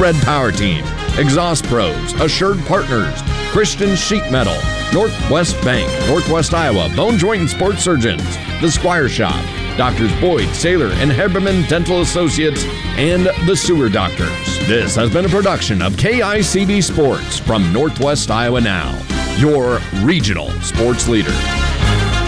Red Power Team, Exhaust Pros, Assured Partners, Christian Sheet Metal, Northwest Bank, Northwest Iowa, Bone Joint and Sports Surgeons, The Squire Shop, Doctors Boyd, Saylor, and Herberman Dental Associates, and The Sewer Doctors. This has been a production of KICB Sports from Northwest Iowa Now, your regional sports leader.